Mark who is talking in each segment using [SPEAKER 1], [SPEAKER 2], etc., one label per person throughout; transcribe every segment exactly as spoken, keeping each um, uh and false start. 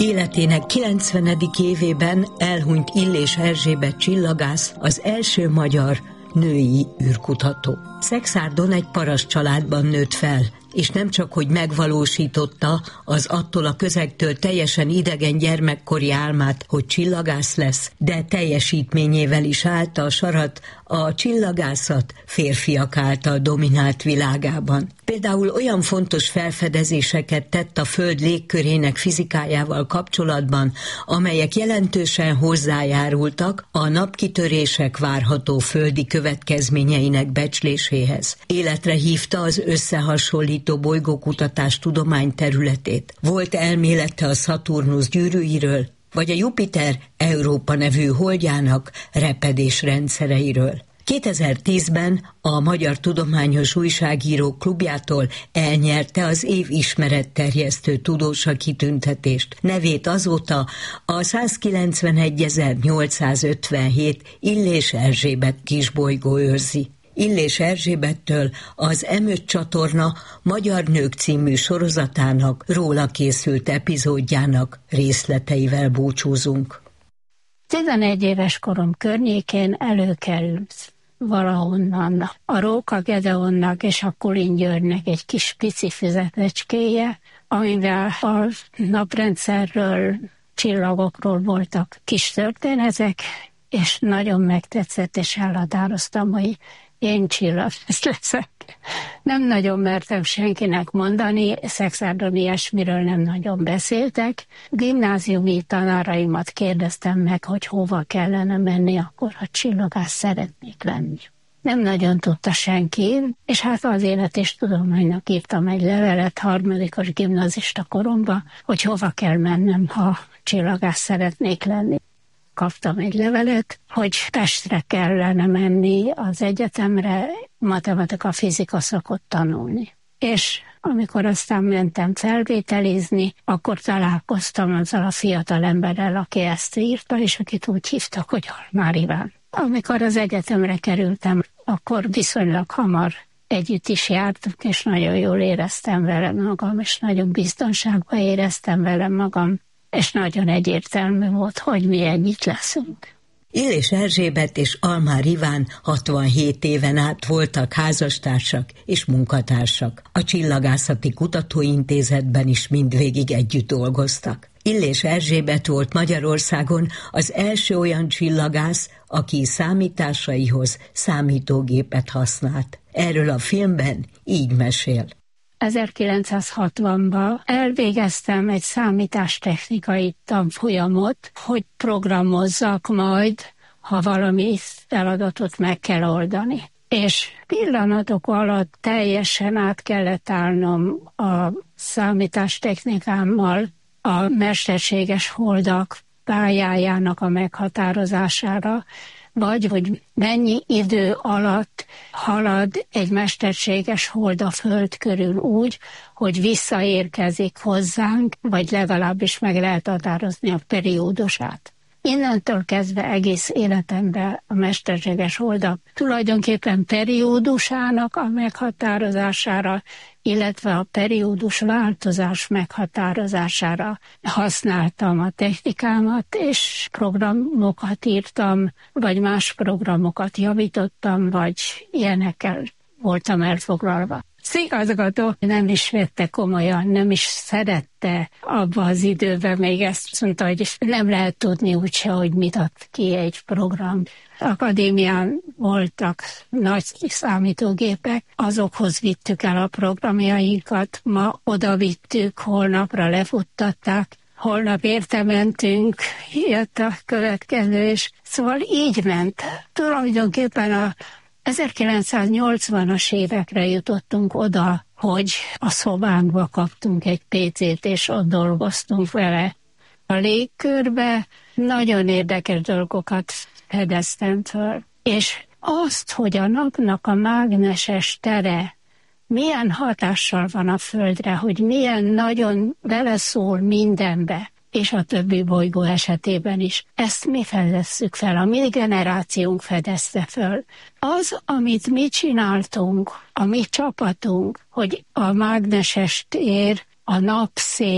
[SPEAKER 1] Életének kilencvenedik évében elhunyt Illés Erzsébet csillagász, az első magyar női űrkutató. Szekszárdon egy paraszt családban nőtt fel, és nem csak, hogy megvalósította az attól a közegtől teljesen idegen gyermekkori álmát, hogy csillagász lesz, de teljesítményével is állta a sarat a csillagászat férfiak által dominált világában. Például olyan fontos felfedezéseket tett a Föld légkörének fizikájával kapcsolatban, amelyek jelentősen hozzájárultak a napkitörések várható földi következményeinek becsléséhez. Életre hívta az összehasonlító bolygókutatás tudományterületét. Volt elmélete a Szaturnusz gyűrűiről, vagy a Jupiter Európa nevű holdjának repedésrendszereiről. kétezer-tízben a Magyar Tudományos Újságírók Klubjától elnyerte az év ismeretterjesztő tudósa kitüntetést. Nevét azóta a százkilencvenegyezer-nyolcszázötvenhét Illés Erzsébet kisbolygó őrzi. Illés Erzsébettől az em öt csatorna Magyar Nők című sorozatának róla készült epizódjának részleteivel búcsúzunk.
[SPEAKER 2] tizenegy éves korom környékén előkerült valahonnan a Róka Gedeonnak és a Kulin Györgynek egy kis pici füzetecskéje, amivel a naprendszerről, csillagokról voltak kis történetek, és nagyon megtetszett, és elhatároztam, hogy én csillagász leszek. Nem nagyon mertem senkinek mondani, Szekszárdon ilyesmiről nem nagyon beszéltek. Gimnáziumi tanáraimat kérdeztem meg, hogy hova kellene menni, akkor ha csillagász szeretnék lenni. Nem nagyon tudta senki, és hát az Élet és Tudománynak írtam egy levelet harmadikos gimnazista koromban, hogy hova kell mennem, ha csillagász szeretnék lenni. Kaptam egy levelet, hogy Pestre kellene menni az egyetemre, matematika-fizika szakot tanulni. És amikor aztán mentem felvételizni, akkor találkoztam azzal a fiatal emberrel, aki ezt írta, és akit úgy hívtak, hogy Almár Iván. Amikor az egyetemre kerültem, akkor viszonylag hamar együtt is jártunk, és nagyon jól éreztem vele magam, és nagyon biztonságban éreztem vele magam, és nagyon egyértelmű volt, hogy mi együtt leszünk.
[SPEAKER 1] Illés Erzsébet és Almár Iván hatvanhét éven át voltak házastársak és munkatársak. A Csillagászati Kutatóintézetben is mindvégig együtt dolgoztak. Illés Erzsébet volt Magyarországon az első olyan csillagász, aki számításaihoz számítógépet használt. Erről a filmben így mesél.
[SPEAKER 2] ezerkilencszázhatvanban elvégeztem egy számítástechnikai tanfolyamot, hogy programozzak majd, ha valami feladatot meg kell oldani. És pillanatok alatt teljesen át kellett állnom a számítástechnikámmal a mesterséges holdak pályájának a meghatározására, vagy hogy mennyi idő alatt halad egy mesterséges hold a Föld körül úgy, hogy visszaérkezik hozzánk, vagy legalábbis meg lehet határozni a periódusát. Innentől kezdve egész életemben a mesterséges holdak tulajdonképpen periódusának a meghatározására, illetve a periódus változás meghatározására használtam a technikámat, és programokat írtam, vagy más programokat javítottam, vagy ilyenekkel voltam elfoglalva. Az igazgató nem is vette komolyan, nem is szerette abba az időben, még ezt mondta, hogy nem lehet tudni úgyse, hogy mit ad ki egy program. Akadémián voltak nagy számítógépek, azokhoz vittük el a programjainkat, ma oda vittük, holnapra lefuttatták, holnap érte mentünk, jött a következő, és szóval így ment. Tulajdonképpen a ezerkilencszáznyolcvanas évekre jutottunk oda, hogy a szobánkba kaptunk egy pé cét, és ott dolgoztunk vele. A légkörbe nagyon érdekes dolgokat fedeztem föl. És azt, hogy a napnak a mágneses tere milyen hatással van a Földre, hogy milyen nagyon beleszól mindenbe, és a többi bolygó esetében is. Ezt mi fedezzük fel, a mi generációnk fedezte föl. Az, amit mi csináltunk, a mi csapatunk, hogy a mágneses tér, a napszél,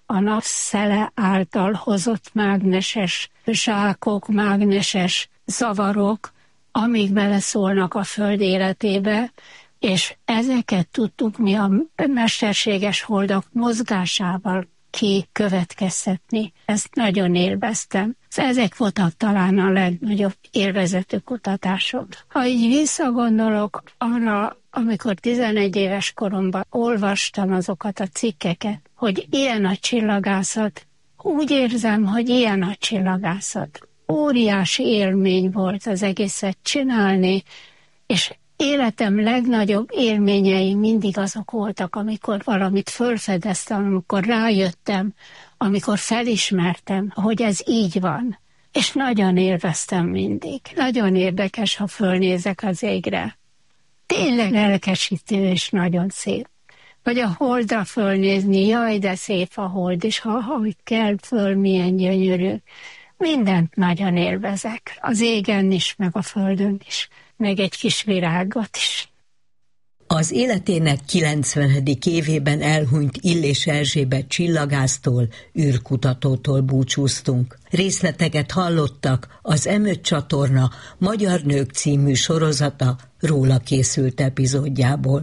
[SPEAKER 2] a napszele által hozott mágneses zsákok, mágneses zavarok, amik beleszólnak a Föld életébe, és ezeket tudtuk mi a mesterséges holdok mozgásával kikövetkeztetni. Ezt nagyon élveztem. Ezek voltak talán a legnagyobb élvezetű kutatások. Ha így visszagondolok arra, amikor tizenegy éves koromban olvastam azokat a cikkeket, hogy ilyen a csillagászat, úgy érzem, hogy ilyen a csillagászat. Óriási élmény volt az egészet csinálni, és életem legnagyobb élményei mindig azok voltak, amikor valamit fölfedeztem, amikor rájöttem, amikor felismertem, hogy ez így van. És nagyon élveztem mindig. Nagyon érdekes, ha fölnézek az égre. Tényleg lelkesítő és nagyon szép. Vagy a holdra fölnézni, jaj, de szép a hold, és ha, ha kell föl, milyen gyönyörű. Mindent nagyon élvezek. Az égen is, meg a földön is. Meg egy kis virágot is.
[SPEAKER 1] Az életének kilencvenedik évében elhunyt Illés Erzsébet csillagásztól, űrkutatótól búcsúztunk. Részleteket hallottak az em öt csatorna Magyar Nők című sorozata róla készült epizódjából.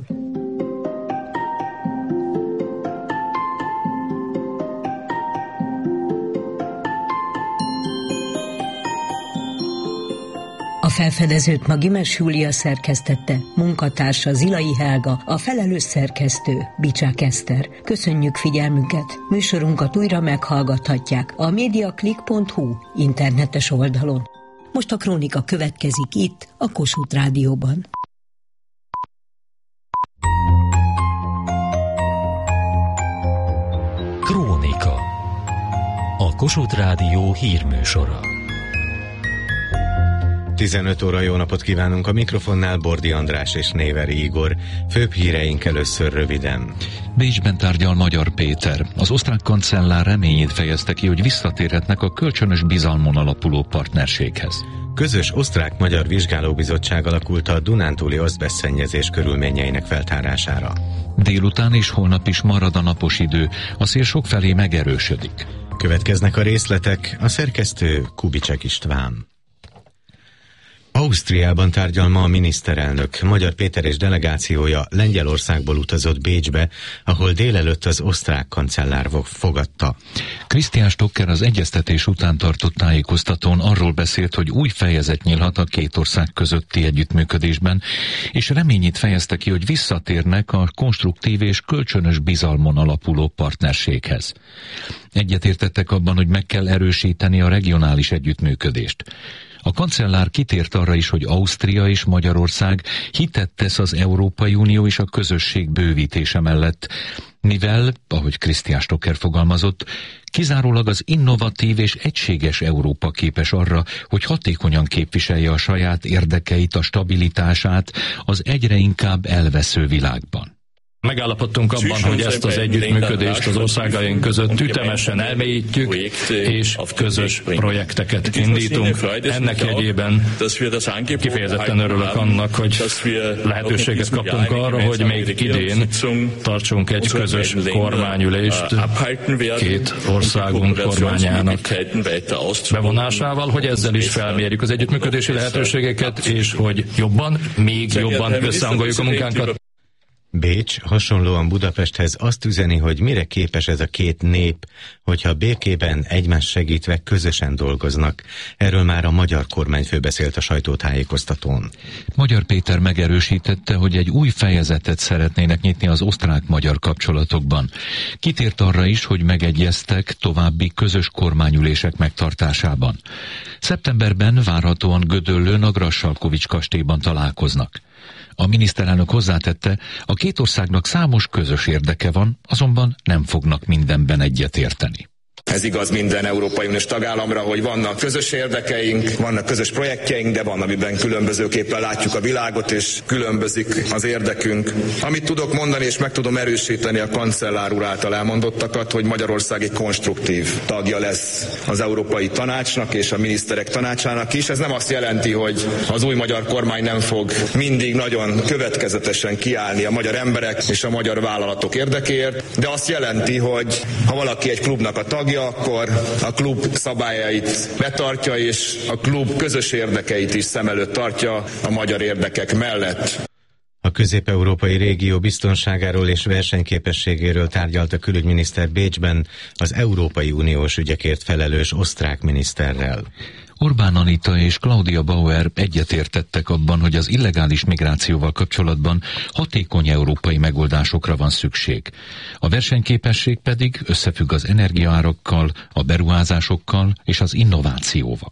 [SPEAKER 1] A felfedezőt ma Gimes Júlia szerkesztette, munkatársa Zilai Helga, a felelős szerkesztő Bicsák Eszter. Köszönjük figyelmüket! Műsorunkat újra meghallgathatják a mediaclick pont hu internetes oldalon. Most a krónika következik itt, a Kossuth Rádióban.
[SPEAKER 3] Krónika. A Kossuth Rádió hírműsora.
[SPEAKER 4] tizenöt óra, jó napot kívánunk, a mikrofonnál Bordi András és Néveri Igor. Főbb híreink először röviden.
[SPEAKER 5] Bécsben tárgyal Magyar Péter. Az osztrák kancellár reményét fejezte ki, hogy visszatérhetnek a kölcsönös bizalmon alapuló partnerséghez.
[SPEAKER 4] Közös osztrák-magyar vizsgálóbizottság alakult a dunántúli azbesztszennyezés körülményeinek feltárására.
[SPEAKER 5] Délután és holnap is marad a napos idő, a szél sokfelé megerősödik.
[SPEAKER 4] Következnek a részletek, a szerkesztő Kubicek István. Ausztriában tárgyal ma a miniszterelnök. Magyar Péter és delegációja Lengyelországból utazott Bécsbe, ahol délelőtt az osztrák kancellár fogadta.
[SPEAKER 5] Christian Stocker az egyeztetés után tartott tájékoztatón arról beszélt, hogy új fejezet nyílhat a két ország közötti együttműködésben, és reményét fejezte ki, hogy visszatérnek a konstruktív és kölcsönös bizalmon alapuló partnerséghez. Egyetértettek abban, hogy meg kell erősíteni a regionális együttműködést. A kancellár kitért arra is, hogy Ausztria és Magyarország hitet tesz az Európai Unió és a közösség bővítése mellett, mivel, ahogy Christian Stocker fogalmazott, kizárólag az innovatív és egységes Európa képes arra, hogy hatékonyan képviselje a saját érdekeit, a stabilitását az egyre inkább elvesző világban.
[SPEAKER 6] Megállapodtunk abban, hogy ezt az együttműködést az országaink között ütemesen elmélyítjük, és közös projekteket indítunk. Ennek jegyében kifejezetten örülök annak, hogy lehetőséget kaptunk arra, hogy még idén tartsunk egy közös kormányülést két országunk kormányának bevonásával, hogy ezzel is felmérjük az együttműködési lehetőségeket, és hogy jobban, még jobban összehangoljuk a munkánkat.
[SPEAKER 4] Bécs hasonlóan Budapesthez azt üzeni, hogy mire képes ez a két nép, hogyha békében egymás segítve közösen dolgoznak. Erről már a magyar kormányfő beszélt a sajtótájékoztatón.
[SPEAKER 5] Magyar Péter megerősítette, hogy egy új fejezetet szeretnének nyitni az osztrák-magyar kapcsolatokban. Kitért arra is, hogy megegyeztek további közös kormányülések megtartásában. Szeptemberben várhatóan Gödöllőn a Grassalkovich kastélyban találkoznak. A miniszterelnök hozzátette, a két országnak számos közös érdeke van, azonban nem fognak mindenben egyetérteni.
[SPEAKER 7] ez igaz minden Európai Uniós tagállamra, hogy vannak közös érdekeink, vannak közös projektjeink, de van, amiben különbözőképpen látjuk a világot, és különbözik az érdekünk. Amit tudok mondani, és meg tudom erősíteni a kancellár úr által elmondottakat, hogy Magyarország egy konstruktív tagja lesz az Európai Tanácsnak és a miniszterek tanácsának is. Ez nem azt jelenti, hogy az új magyar kormány nem fog mindig nagyon következetesen kiállni a magyar emberek és a magyar vállalatok érdekéért, de azt jelenti, hogy ha valaki egy klubnak a tagja, akkor a klub szabályait betartja, és a klub közös érdekeit is szem előtt tartja a magyar érdekek mellett.
[SPEAKER 4] A közép-európai régió biztonságáról és versenyképességéről tárgyalt a külügyminiszter Bécsben az Európai Uniós ügyekért felelős osztrák miniszterrel.
[SPEAKER 5] Orbán Anita és Claudia Bauer egyetértettek abban, hogy az illegális migrációval kapcsolatban hatékony európai megoldásokra van szükség. A versenyképesség pedig összefügg az energiaárakkal, a beruházásokkal és az innovációval.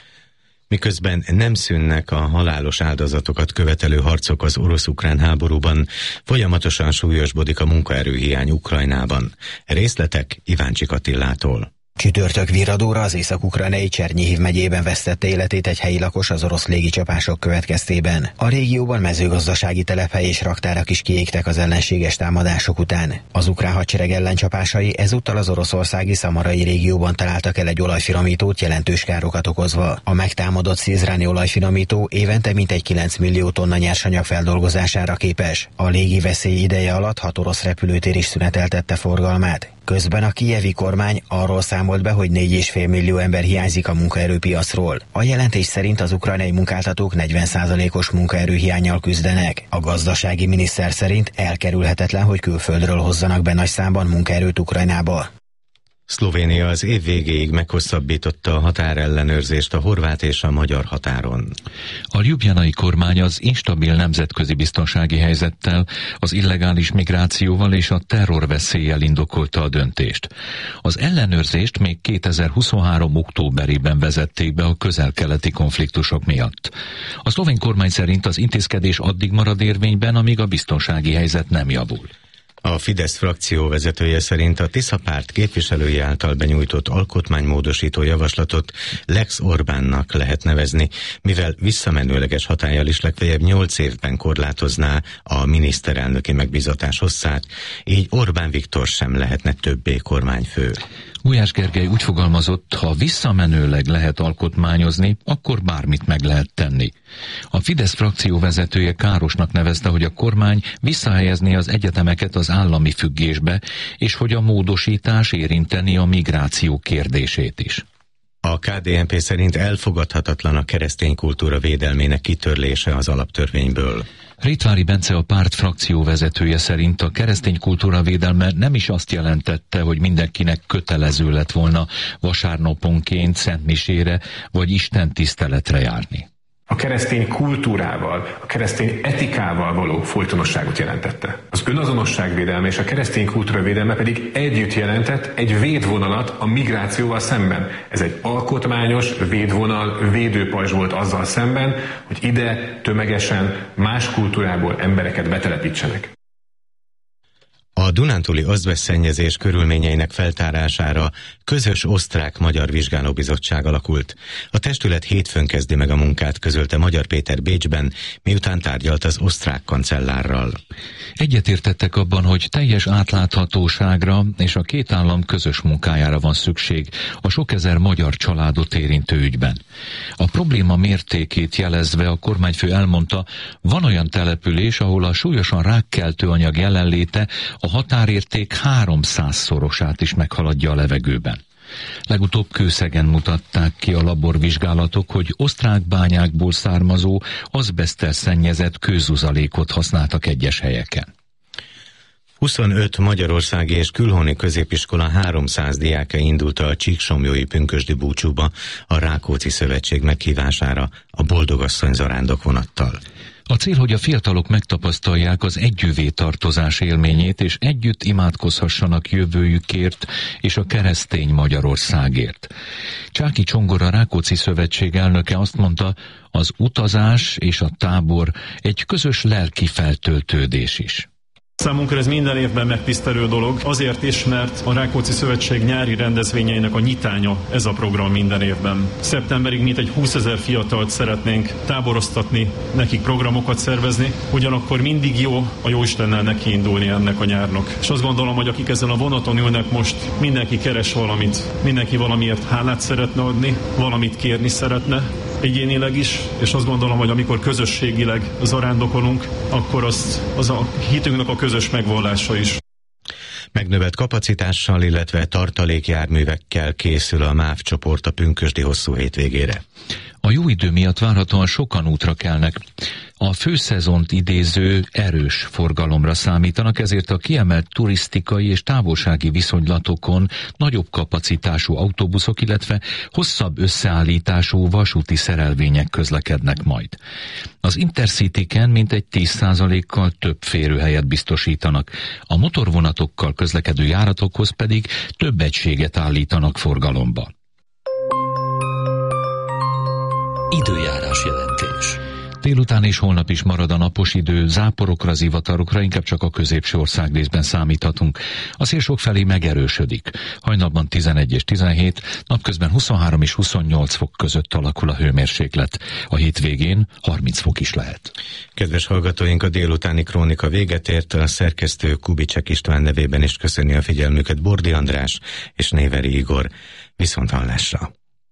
[SPEAKER 4] Miközben nem szűnnek a halálos áldozatokat követelő harcok az orosz-ukrán háborúban, folyamatosan súlyosbodik a munkaerőhiány Ukrajnában. Részletek Iváncsik Attilától.
[SPEAKER 8] Csütörtök virradóra az észak-ukrajnai Csernyhiv megyében vesztette életét egy helyi lakos az orosz légicsapások következtében. A régióban mezőgazdasági telephely és raktárak is kiégtek az ellenséges támadások után. Az ukrán hadsereg ellencsapásai ezúttal az oroszországi szamarai régióban találtak el egy olajfinomítót, jelentős károkat okozva. A megtámadott szizráni olajfinomító évente mintegy kilenc millió tonna nyersanyag feldolgozására képes. A légi veszély ideje alatt hat orosz repülőtér is szüneteltette forgalmát. Közben a kijevi kormány arról számolt be, hogy négy egész öt millió ember hiányzik a munkaerőpiacról. A jelentés szerint az ukrajnai munkáltatók negyven százalékos munkaerőhiánnyal küzdenek. A gazdasági miniszter szerint elkerülhetetlen, hogy külföldről hozzanak be nagy számban munkaerőt Ukrajnába.
[SPEAKER 4] Szlovénia az év végéig meghosszabbította a határellenőrzést a horvát és a magyar határon.
[SPEAKER 5] A ljubljanai kormány az instabil nemzetközi biztonsági helyzettel, az illegális migrációval és a terrorveszéllyel indokolta a döntést. Az ellenőrzést még kétezer-huszonhárom októberében vezették be a közel-keleti konfliktusok miatt. A szlovén kormány szerint az intézkedés addig marad érvényben, amíg a biztonsági helyzet nem javul.
[SPEAKER 4] A Fidesz frakció vezetője szerint a Tisza párt képviselői által benyújtott alkotmánymódosító javaslatot Lex Orbánnak lehet nevezni, mivel visszamenőleges hatállyal is legfeljebb nyolc évben korlátozná a miniszterelnöki megbízatás hosszát, így Orbán Viktor sem lehetne többé kormányfő.
[SPEAKER 5] Gulyás Gergely úgy fogalmazott, ha visszamenőleg lehet alkotmányozni, akkor bármit meg lehet tenni. A Fidesz frakció vezetője károsnak nevezte, hogy a kormány visszahelyezné az egyetemeket az állami függésbe, és hogy a módosítás érinteni a migráció kérdését is.
[SPEAKER 4] A ká dé en pé szerint elfogadhatatlan a keresztény kultúra védelmének kitörlése az alaptörvényből.
[SPEAKER 5] Ritvári Bence, a párt frakció vezetője szerint a keresztény kultúra védelme nem is azt jelentette, hogy mindenkinek kötelező lett volna vasárnaponként szentmisére vagy istentiszteletre járni.
[SPEAKER 9] A keresztény kultúrával, a keresztény etikával való folytonosságot jelentette. Az önazonosság védelme és a keresztény kultúra védelme pedig együtt jelentett egy védvonalat a migrációval szemben. Ez egy alkotmányos védvonal, védőpajzs volt azzal szemben, hogy ide tömegesen más kultúrából embereket betelepítsenek.
[SPEAKER 4] A dunántúli azbesztszennyezés körülményeinek feltárására közös osztrák-magyar vizsgálóbizottság alakult. A testület hétfőn kezdi meg a munkát, közölte Magyar Péter Bécsben, miután tárgyalt az osztrák kancellárral.
[SPEAKER 5] Egyetértettek abban, hogy teljes átláthatóságra és a két állam közös munkájára van szükség a sok ezer magyar családot érintő ügyben. A probléma mértékét jelezve a kormányfő elmondta, van olyan település, ahol a súlyosan rákkeltő anyag jelenléte a határérték háromszázszorosát is meghaladja a levegőben. Legutóbb Kőszegen mutatták ki a laborvizsgálatok, hogy osztrák bányákból származó azbeszttel szennyezett kőzuzalékot használtak egyes helyeken.
[SPEAKER 4] huszonöt magyarországi és külhoni középiskola háromszáz diákja indult a Csíksomlyói pünkösdi búcsúba a Rákóczi Szövetség meghívására a Boldogasszony zarándok vonattal.
[SPEAKER 5] A cél, hogy a fiatalok megtapasztalják az együvé tartozás élményét, és együtt imádkozhassanak jövőjükért és a keresztény Magyarországért. Csáky Csongor, a Rákóczi Szövetség elnöke azt mondta, az utazás és a tábor egy közös lelki feltöltődés is.
[SPEAKER 10] Számunkra ez minden évben megtisztelő dolog, azért is, mert a Rákóczi Szövetség nyári rendezvényeinek a nyitánya ez a program minden évben. Szeptemberig mintegy húszezer fiatalt szeretnénk táboroztatni, nekik programokat szervezni, ugyanakkor mindig jó a Jóistennel neki indulni ennek a nyárnak. És azt gondolom, hogy akik ezen a vonaton ülnek most, mindenki keres valamit, mindenki valamiért hálát szeretne adni, valamit kérni szeretne, egyénileg is, és azt gondolom, hogy amikor közösségileg zarándokolunk, akkor az, az a hitünknek a közös megvallása is.
[SPEAKER 4] Megnövelt kapacitással, illetve tartalékjárművekkel készül a MÁV csoport a pünkösdi hosszú hétvégére.
[SPEAKER 5] A jó idő miatt várhatóan sokan útra kelnek. A főszezont idéző erős forgalomra számítanak, ezért a kiemelt turisztikai és távolsági viszonylatokon nagyobb kapacitású autóbuszok, illetve hosszabb összeállítású vasúti szerelvények közlekednek majd. Az Intercityken mintegy tíz százalékkal több férőhelyet biztosítanak, a motorvonatokkal közlekedő járatokhoz pedig több egységet állítanak forgalomba.
[SPEAKER 3] Időjárás jelentés.
[SPEAKER 5] Délután és holnap is marad a napos idő, záporokra, zivatarokra inkább csak a középső országrészben számíthatunk. A szél sokfelé megerősödik. Hajnalban tizenegy és tizenhét, napközben huszonhárom és huszonnyolc fok között alakul a hőmérséklet. A hétvégén harminc fok is lehet.
[SPEAKER 4] Kedves hallgatóink, a délutáni krónika véget ért, a szerkesztő Kubicsek István nevében is köszöni a figyelmüket Bordi András és Néveri Igor. Viszonthallásra.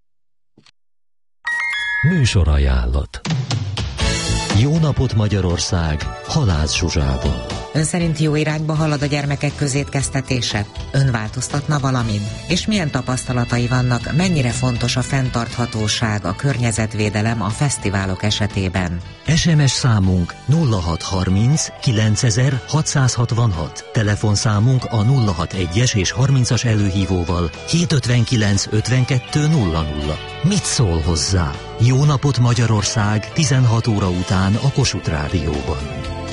[SPEAKER 3] Műsorajánlat. Jó napot Magyarország, Halász Zsuzsából.
[SPEAKER 11] Ön szerint jó irányba halad a gyermekek közétkeztetése? Ön változtatna valamin? És milyen tapasztalatai vannak, mennyire fontos a fenntarthatóság, a környezetvédelem a fesztiválok esetében?
[SPEAKER 3] es em es számunk nulla hat harminc kilencezer hatszázhatvanhat, telefonszámunk a nulla hatvanas és harmincas előhívóval hétszázötvenkilenc ötvenkettő nulla nulla. Mit szól hozzá? Jó napot Magyarország, tizenhat óra után a Kossuth Rádióban.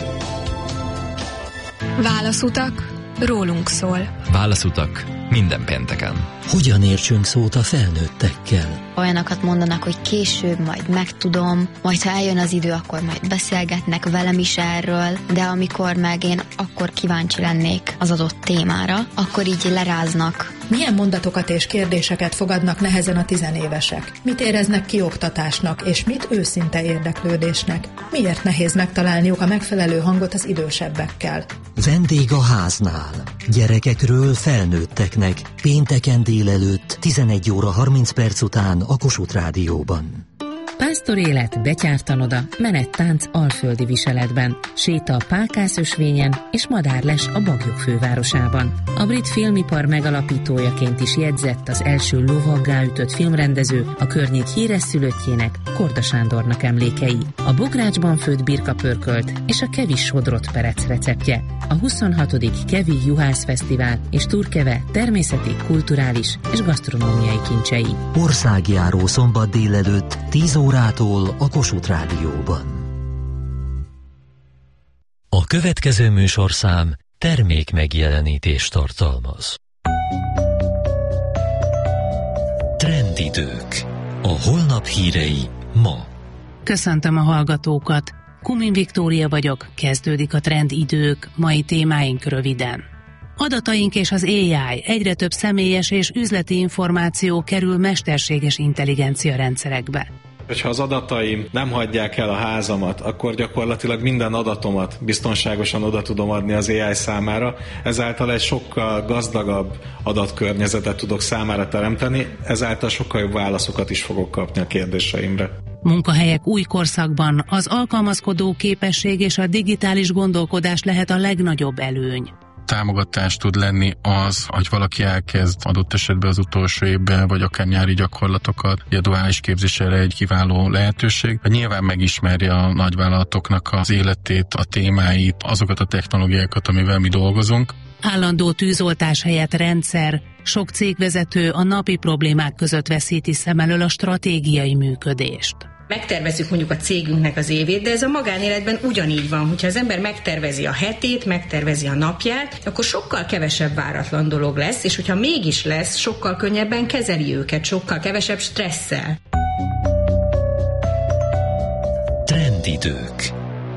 [SPEAKER 12] Válaszutak, rólunk szól.
[SPEAKER 13] Válaszutak minden pénteken.
[SPEAKER 3] Hogyan értsünk szót a felnőttekkel?
[SPEAKER 14] Olyanokat mondanak, hogy később majd megtudom, majd ha eljön az idő, akkor majd beszélgetnek velem is erről, de amikor meg én akkor kíváncsi lennék az adott témára, akkor így leráznak.
[SPEAKER 15] Milyen mondatokat és kérdéseket fogadnak nehezen a tizenévesek? Mit éreznek kioktatásnak, és mit őszinte érdeklődésnek? Miért nehéz megtalálniuk a megfelelő hangot az idősebbekkel?
[SPEAKER 3] Vendég a háznál. Gyerekekről felnőtteknek. Pénteken délelőtt tizenegy óra harminc perc után a Kossuth Rádióban.
[SPEAKER 16] Pásztor élet, betyártanoda, menettánc alföldi viseletben, séta a Pákászösvényen és madárles a Baglyok fővárosában. A brit filmipar megalapítójaként is jegyzett az első lovaggá ütött filmrendező, a környék híres szülöttjének, Korda Sándornak emlékei, a bográcsban főtt birkapörkölt és a kevi sodrott perec receptje, a huszonhatodik Kevi Juhász Fesztivál és Turkeve természeti, kulturális és gasztronómiai kincsei.
[SPEAKER 3] Országjáró szombat délelőtt tíz órától a Kossuth Rádióban. A következő műsorszám termék megjelenítést tartalmaz. Trendidők. A holnap hírei ma.
[SPEAKER 17] Köszöntöm a hallgatókat. Kumin Viktória vagyok, kezdődik a Trendidők, mai témáink röviden. Adataink és az á i, egyre több személyes és üzleti információ kerül mesterséges intelligencia rendszerekbe.
[SPEAKER 18] Hogyha az adataim nem hagyják el a házamat, akkor gyakorlatilag minden adatomat biztonságosan oda tudom adni az á i számára, ezáltal egy sokkal gazdagabb adatkörnyezetet tudok számára teremteni, ezáltal sokkal jobb válaszokat is fogok kapni a kérdéseimre.
[SPEAKER 17] Munkahelyek új korszakban az alkalmazkodó képesség és a digitális gondolkodás lehet a legnagyobb előny.
[SPEAKER 19] Támogatás tud lenni az, hogy valaki elkezd adott esetben az utolsó évben, vagy akár nyári gyakorlatokat, a duális képzés erre egy kiváló lehetőség. Nyilván megismeri a nagyvállalatoknak az életét, a témáit, azokat a technológiákat, amivel mi dolgozunk.
[SPEAKER 17] Állandó tűzoltás helyett rendszer, sok cégvezető a napi problémák között veszíti szem elől a stratégiai működést.
[SPEAKER 20] Megtervezzük mondjuk a cégünknek az évét, de ez a magánéletben ugyanígy van, hogyha az ember megtervezi a hetét, megtervezi a napját, akkor sokkal kevesebb váratlan dolog lesz, és hogyha mégis lesz, sokkal könnyebben kezeli őket, sokkal kevesebb stresszel.
[SPEAKER 3] Trendidők.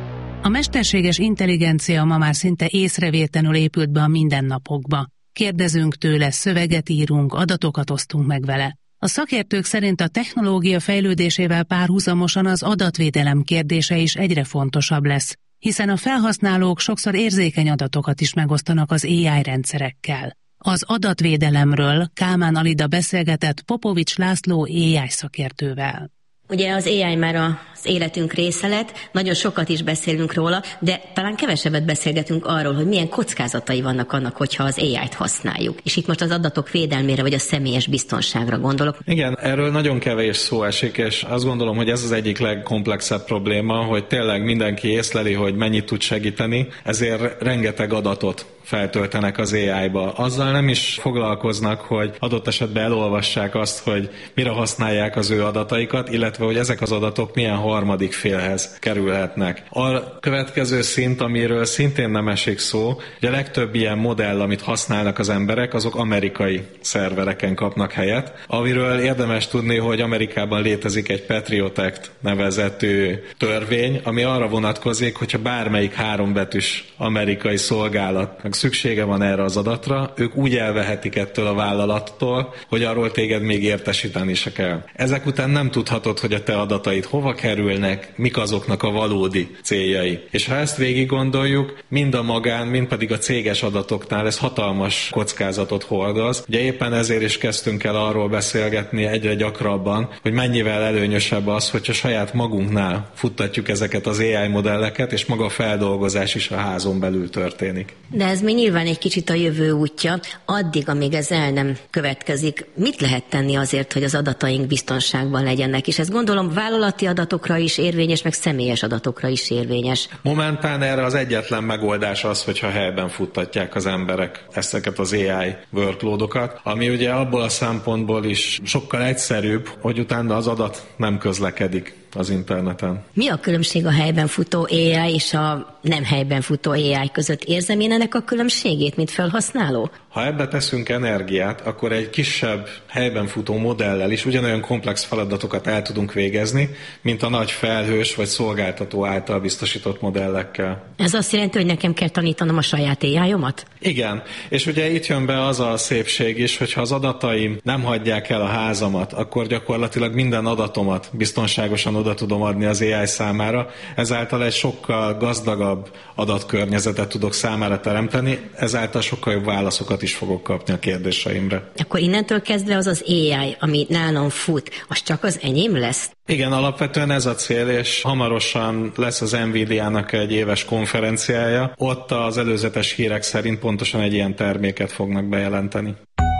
[SPEAKER 17] A mesterséges intelligencia ma már szinte észrevétlenül épült be a mindennapokba. Kérdezünk tőle, szöveget írunk, adatokat osztunk meg vele. A szakértők szerint a technológia fejlődésével párhuzamosan az adatvédelem kérdése is egyre fontosabb lesz, hiszen a felhasználók sokszor érzékeny adatokat is megosztanak az á i rendszerekkel. Az adatvédelemről Kálmán Alida beszélgetett Popovics László á i szakértővel.
[SPEAKER 21] Ugye az á i már az életünk része lett, nagyon sokat is beszélünk róla, de talán kevesebbet beszélgetünk arról, hogy milyen kockázatai vannak annak, hogyha az á i-t használjuk. És itt most az adatok védelmére vagy a személyes biztonságra gondolok.
[SPEAKER 18] Igen, erről nagyon kevés szó esik, és azt gondolom, hogy ez az egyik legkomplexebb probléma, hogy tényleg mindenki észleli, hogy mennyit tud segíteni, ezért rengeteg adatot feltöltenek az á i-ba. Azzal nem is foglalkoznak, hogy adott esetben elolvassák azt, hogy mire használják az ő adataikat, illetve hogy ezek az adatok milyen harmadik félhez kerülhetnek. A következő szint, amiről szintén nem esik szó, hogy a legtöbb ilyen modell, amit használnak az emberek, azok amerikai szervereken kapnak helyet, amiről érdemes tudni, hogy Amerikában létezik egy Patriot Act nevezetű törvény, ami arra vonatkozik, hogyha bármelyik hárombetűs amerikai szolgálat szüksége van erre az adatra, ők úgy elvehetik ettől a vállalattól, hogy arról téged még értesíteni se kell. Ezek után nem tudhatod, hogy a te adataid hova kerülnek, mik azoknak a valódi céljai. És ha ezt végig gondoljuk, mind a magán, mind pedig a céges adatoknál ez hatalmas kockázatot hordoz. Ugye éppen ezért is kezdtünk el arról beszélgetni egyre gyakrabban, hogy mennyivel előnyösebb az, hogyha saját magunknál futtatjuk ezeket az á i modelleket, és maga a feldolgozás is a házon belül történik.
[SPEAKER 21] De ez még nyilván egy kicsit a jövő útja. Addig, amíg ez el nem következik, mit lehet tenni azért, hogy az adataink biztonságban legyenek? És ez gondolom vállalati adatokra is érvényes, meg személyes adatokra is érvényes.
[SPEAKER 18] Momentán erre az egyetlen megoldás az, hogyha helyben futtatják az emberek ezeket az á i workloadokat, ami ugye abból a szempontból is sokkal egyszerűbb, hogy utána az adat nem közlekedik az interneten.
[SPEAKER 21] Mi a különbség a helyben futó á i és a nem helyben futó á i között? Érzem én ennek a különbségét, mint felhasználó?
[SPEAKER 18] Ha ebbe teszünk energiát, akkor egy kisebb helyben futó modellel is ugyanolyan komplex feladatokat el tudunk végezni, mint a nagy felhős vagy szolgáltató által biztosított modellekkel.
[SPEAKER 21] Ez azt jelenti, hogy nekem kell tanítanom a saját á i-omat?
[SPEAKER 18] Igen, és ugye itt jön be az a szépség is, hogyha az adataim nem hagyják el a házamat, akkor gyakorlatilag minden adatomat biztonságosan oda tudom adni az á i számára, ezáltal egy sokkal gazdagabb adatkörnyezetet tudok számára teremteni, ezáltal sokkal jobb válaszokat is fogok kapni a kérdéseimre.
[SPEAKER 21] Akkor innentől kezdve az az á i, ami nálam fut, az csak az enyém lesz?
[SPEAKER 18] Igen, alapvetően ez a cél, és hamarosan lesz az Nvidia-nak egy éves konferenciája. Ott az előzetes hírek szerint pontosan egy ilyen terméket fognak bejelenteni.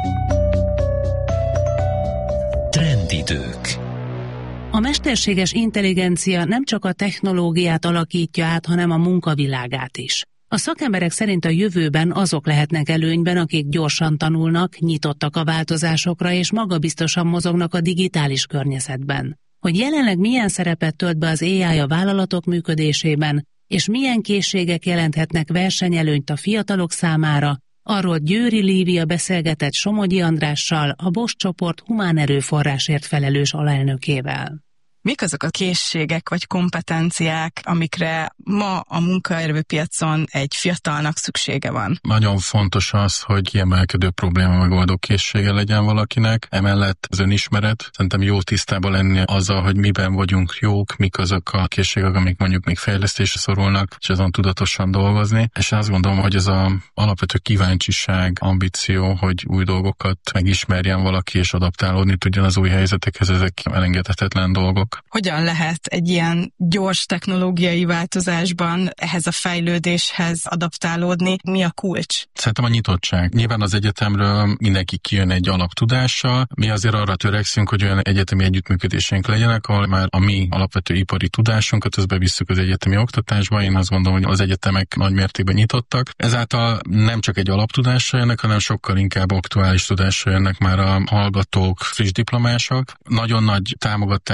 [SPEAKER 3] Trendidők.
[SPEAKER 17] A mesterséges intelligencia nem csak a technológiát alakítja át, hanem a munkavilágát is. A szakemberek szerint a jövőben azok lehetnek előnyben, akik gyorsan tanulnak, nyitottak a változásokra és magabiztosan mozognak a digitális környezetben. Hogy jelenleg milyen szerepet tölt be az á i a vállalatok működésében, és milyen készségek jelenthetnek versenyelőnyt a fiatalok számára, arról Győri Lívia beszélgetett Somogyi Andrással, a Bosch csoport humán erőforrásért felelős alelnökével.
[SPEAKER 22] Mik azok a készségek vagy kompetenciák, amikre ma a munkaerőpiacon egy fiatalnak szüksége van?
[SPEAKER 19] Nagyon fontos az, hogy kiemelkedő probléma megoldó készsége legyen valakinek. Emellett az önismeret. Szerintem jó tisztában lenni azzal, hogy miben vagyunk jók, mik azok a készségek, amik mondjuk még fejlesztésre szorulnak, és azon tudatosan dolgozni. És azt gondolom, hogy ez az alapvető kíváncsiság, ambíció, hogy új dolgokat megismerjen valaki és adaptálódni tudjon az új helyzetekhez, ezek elengedhetetlen dolgok.
[SPEAKER 22] Hogyan lehet egy ilyen gyors technológiai változásban ehhez a fejlődéshez adaptálódni? Mi a kulcs?
[SPEAKER 19] Szerintem a nyitottság. Nyilván az egyetemről mindenki kijön egy alaptudással. Mi azért arra törekszünk, hogy olyan egyetemi együttműködéseink legyenek, ahol már a mi alapvető ipari tudásunkat azt bevisszük az egyetemi oktatásba. Én azt gondolom, hogy az egyetemek nagy mértékben nyitottak. Ezáltal nem csak egy alaptudásra jönnek, hanem sokkal inkább aktuális tudásra jönnek már a hallgatók, friss diplomások. Nagyon nagy támogatást tud lenni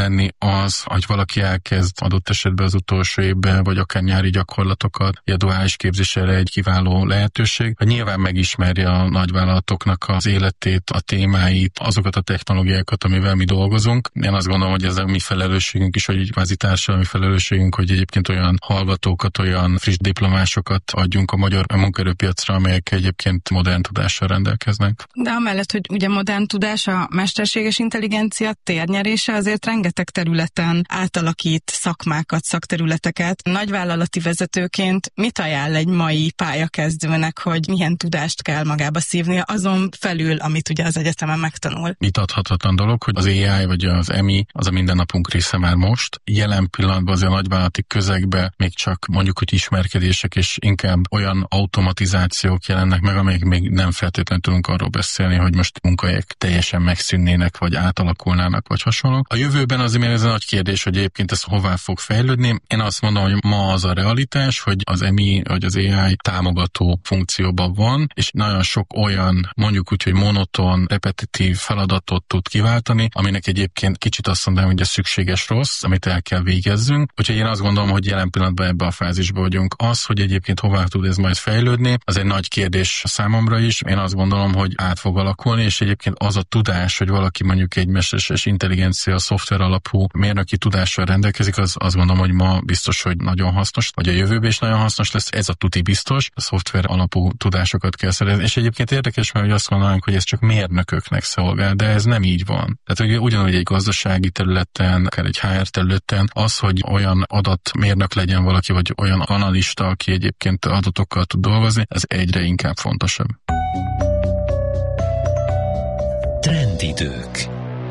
[SPEAKER 19] lenni az, hogy valaki elkezd adott esetben az utolsó évben, vagy akár nyári gyakorlatokat, a duális képzés erre egy kiváló lehetőség, hogy nyilván megismeri a nagyvállalatoknak az életét, a témáit, azokat a technológiákat, amivel mi dolgozunk. Én azt gondolom, hogy ez a mi felelősségünk is, hogy kvázi társadalmi felelősségünk, hogy egyébként olyan hallgatókat, olyan friss diplomásokat adjunk a magyar munkaerőpiacra, amelyek egyébként modern tudással rendelkeznek.
[SPEAKER 22] De amellett, hogy ugye modern tudás, a mesterséges intelligencia térnyerése azért rengeteg területen átalakít szakmákat, szakterületeket. Nagyvállalati vezetőként mit ajánl egy mai pályakezdőnek, hogy milyen tudást kell magába szívnia, azon felül, amit ugye az egyetemen megtanul?
[SPEAKER 19] Vitathatatlan dolog, hogy az á i vagy az em i az a mindennapunk része már most. Jelen pillanatban az a nagyvállalati közegben még csak mondjuk, hogy ismerkedések és inkább olyan automatizációk jelennek meg, amelyek még nem feltétlenül tudunk arról beszélni, hogy most munkahelyek teljesen megszűnnének, vagy átalakulnának, vagy hasonló. A jövőben azért ez a nagy kérdés, hogy egyébként ez hová fog fejlődni. Én azt mondom, hogy ma az a realitás, hogy az em i vagy az á i támogató funkcióban van, és nagyon sok olyan, mondjuk úgy, hogy monoton, repetitív feladatot tud kiváltani, aminek egyébként kicsit azt mondanám, hogy ez szükséges rossz, amit el kell végezzünk. Úgyhogy én azt gondolom, hogy jelen pillanatban ebbe a fázisban vagyunk. Az, hogy egyébként hová tud ez majd fejlődni, az egy nagy kérdés számomra is. Én azt gondolom, hogy át fog alakulni, és egyébként az a tudás, hogy valaki mondjuk egy mesterséges intelligencia, szoftver alapú mérnöki tudással rendelkezik, az azt gondolom, hogy ma biztos, hogy nagyon hasznos, vagy a jövőben is nagyon hasznos lesz. Ez a tuti biztos, a szoftver alapú tudásokat kell szerezni. És egyébként érdekes, mert hogy azt mondanánk, hogy ez csak mérnököknek szolgál, de ez nem így van. Tehát hogy ugyanúgy egy gazdasági területen, akár egy há er területen, az, hogy olyan adatmérnök legyen valaki, vagy olyan analista, aki egyébként adatokkal tud dolgozni, ez egyre inkább fontosabb.
[SPEAKER 3] Trendidők.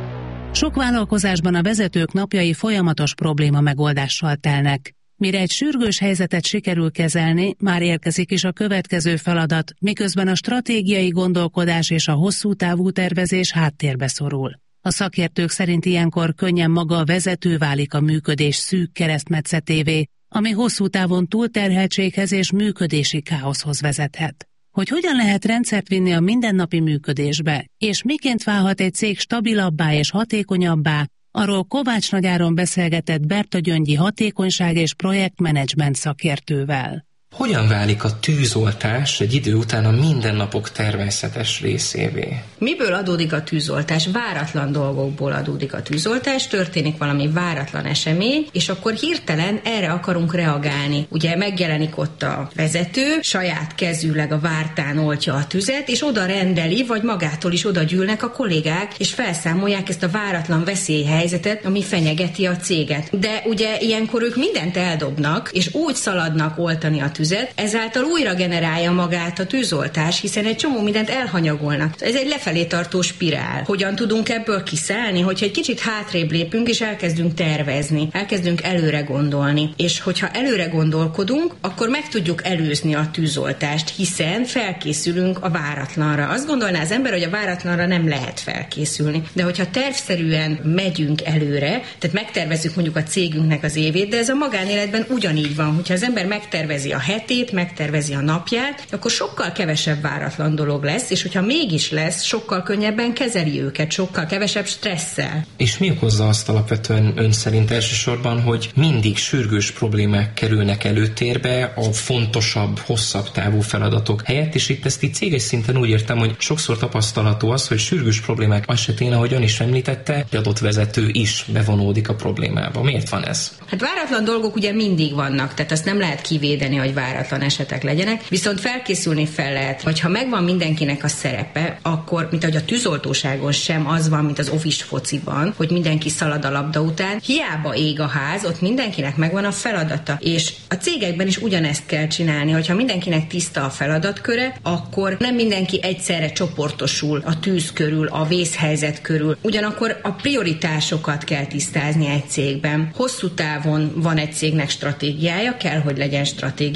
[SPEAKER 17] Sok vállalkozásban a vezetők napjai folyamatos probléma megoldással telnek. Mire egy sürgős helyzetet sikerül kezelni, már érkezik is a következő feladat, miközben a stratégiai gondolkodás és a hosszú távú tervezés háttérbe szorul. A szakértők szerint ilyenkor könnyen maga a vezető válik a működés szűk keresztmetszetévé, ami hosszú távon túlterheltséghez és működési káoszhoz vezethet. Hogy hogyan lehet rendszert vinni a mindennapi működésbe, és miként válhat egy cég stabilabbá és hatékonyabbá, arról Kovács Nagy Áron beszélgetett Berta Gyöngyi hatékonyság és projektmenedzsment szakértővel.
[SPEAKER 1] Hogyan válik a tűzoltás egy idő után a mindennapok természetes részévé?
[SPEAKER 20] Miből adódik a tűzoltás? Váratlan dolgokból adódik a tűzoltás, történik valami váratlan esemény, és akkor hirtelen erre akarunk reagálni. Ugye megjelenik ott a vezető, saját kezűleg a vártán oltja a tüzet, és oda rendeli, vagy magától is oda gyűlnek a kollégák, és felszámolják ezt a váratlan veszélyhelyzetet, ami fenyegeti a céget. De ugye ilyenkor ők mindent eldobnak, és úgy szaladnak oltani a tüzet, ezáltal újra generálja magát a tűzoltás, hiszen egy csomó mindent elhanyagolnak. Ez egy lefelé tartó spirál. Hogyan tudunk ebből kiszállni? Hogyha egy kicsit hátrébb lépünk, és elkezdünk tervezni, elkezdünk előre gondolni. És hogyha előre gondolkodunk, akkor meg tudjuk előzni a tűzoltást, hiszen felkészülünk a váratlanra. Azt gondolná az ember, hogy a váratlanra nem lehet felkészülni. De hogyha tervszerűen megyünk előre, tehát megtervezzük mondjuk a cégünknek az évét, de ez a magánéletben ugyanígy van, hogyha az ember megtervezi a hetét, megtervezi a napját, akkor sokkal kevesebb váratlan dolog lesz, és hogyha mégis lesz, sokkal könnyebben kezeli őket, sokkal kevesebb stresszel.
[SPEAKER 1] És mi okozza azt alapvetően ön szerint elsősorban, hogy mindig sürgős problémák kerülnek előtérbe a fontosabb, hosszabb távú feladatok helyett, és itt ezt így céges szinten úgy értem, hogy sokszor tapasztalható az, hogy sürgős problémák esetén, ahogy ön is említette, egy adott vezető is bevonódik a problémába. Miért van ez?
[SPEAKER 20] Hát váratlan dolgok ugye mindig vannak, tehát azt nem lehet kivédeni, hogy váratlan esetek legyenek, viszont felkészülni fel lehet, hogy ha megvan mindenkinek a szerepe, akkor, mint ahogy a tűzoltóságon sem az van, mint az office fociban, hogy mindenki szalad a labda után, hiába ég a ház, ott mindenkinek megvan a feladata, és a cégekben is ugyanezt kell csinálni, hogyha mindenkinek tiszta a feladatköre, akkor nem mindenki egyszerre csoportosul a tűz körül, a vészhelyzet körül, ugyanakkor a prioritásokat kell tisztázni egy cégben. Hosszú távon van egy cégnek stratégiája, kell, hogy legyen stratégia,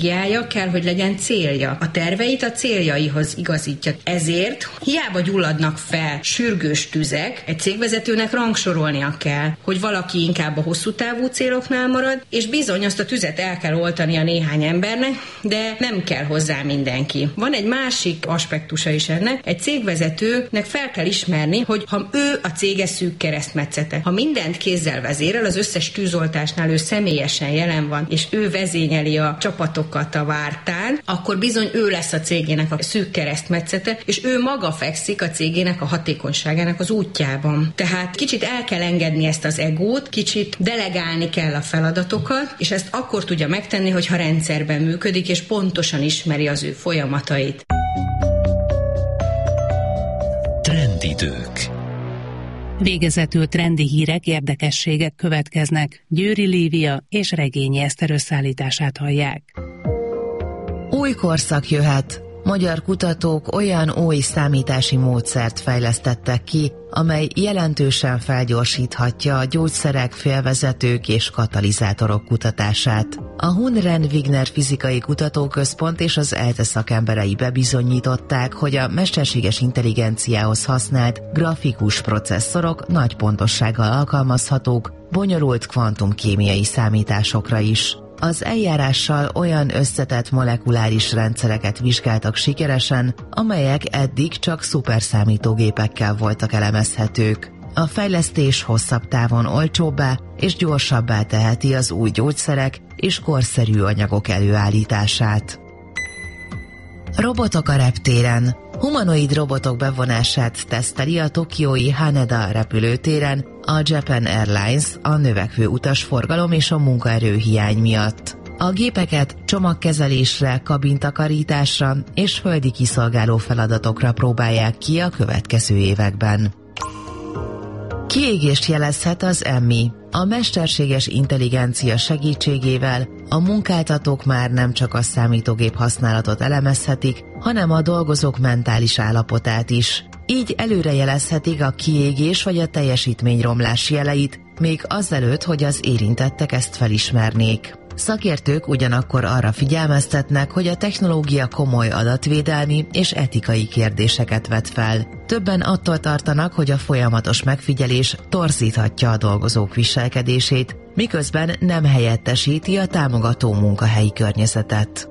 [SPEAKER 20] stratégiája, kell, hogy legyen célja. A terveit a céljaihoz igazítja. Ezért hiába gyulladnak fel sürgős tüzek, egy cégvezetőnek rangsorolnia kell, hogy valaki inkább a hosszú távú céloknál marad, és bizony azt a tüzet el kell oltani a néhány embernek, de nem kell hozzá mindenki. Van egy másik aspektusa is ennek, egy cégvezetőnek fel kell ismerni, hogy ha ő a cége szűk keresztmetszete, ha mindent kézzel vezérel, az összes tűzoltásnál ő személyesen jelen van, és ő vezényeli a csapatokat a vártán, akkor bizony ő lesz a cégének a szűk keresztmetszete, és ő maga fekszik a cégének a hatékonyságának az útjában. Tehát kicsit el kell engedni ezt az egót, kicsit delegálni kell a feladatokat, és ezt akkor tudja megtenni, hogyha rendszerben működik, és pontosan ismeri az ő folyamatait.
[SPEAKER 3] Trendidők.
[SPEAKER 17] Végezetül trendi hírek, érdekességek következnek. Győri Lívia és Regényi Eszter összeállítását hallják.
[SPEAKER 2] Új korszak jöhet. Magyar kutatók olyan új számítási módszert fejlesztettek ki, amely jelentősen felgyorsíthatja a gyógyszerek, félvezetők és katalizátorok kutatását. A Hunren-Wigner Fizikai Kutatóközpont és az ELTE szakemberei bebizonyították, hogy a mesterséges intelligenciához használt grafikus processzorok nagy pontossággal alkalmazhatók bonyolult kvantumkémiai számításokra is. Az eljárással olyan összetett molekuláris rendszereket vizsgáltak sikeresen, amelyek eddig csak szuperszámítógépekkel voltak elemezhetők. A fejlesztés hosszabb távon olcsóbbá és gyorsabbá teheti az új gyógyszerek és korszerű anyagok előállítását. Robotok a reptéren. Humanoid robotok bevonását teszteli a tokiói Haneda repülőtéren a Japan Airlines a növekvő utasforgalom és a munkaerőhiány miatt. A gépeket csomagkezelésre, kabintakarításra és földi kiszolgáló feladatokra próbálják ki a következő években. Kiégést jelezhet az Emmy. A mesterséges intelligencia segítségével a munkáltatók már nem csak a számítógép használatot elemezhetik, hanem a dolgozók mentális állapotát is. Így előrejelezhetik a kiégés vagy a teljesítményromlás jeleit, még azelőtt, hogy az érintettek ezt felismernék. Szakértők ugyanakkor arra figyelmeztetnek, hogy a technológia komoly adatvédelmi és etikai kérdéseket vet fel. Többen attól tartanak, hogy a folyamatos megfigyelés torzíthatja a dolgozók viselkedését, miközben nem helyettesíti a támogató munkahelyi környezetet.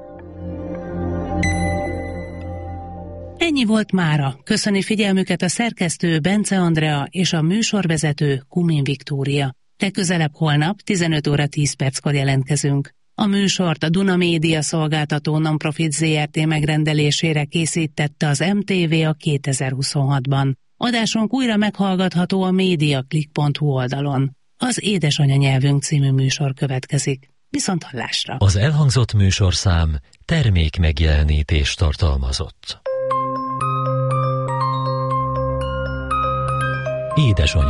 [SPEAKER 17] Ennyi volt mára. Köszöni figyelmüket a szerkesztő Bence Andrea és a műsorvezető Kumin Viktória. Legközelebb holnap tizenöt óra tíz perckor jelentkezünk. A műsort a Duna Média Szolgáltató Nonprofit zé er té megrendelésére készítette az em té vé a kétezer-huszonhatban. Adásunk újra meghallgatható a mediaclick pont hu oldalon. Az Édesanya nyelvünk című műsor következik. Viszont hallásra!
[SPEAKER 3] Az elhangzott műsorszám termék megjelenítést tartalmazott. Édesanya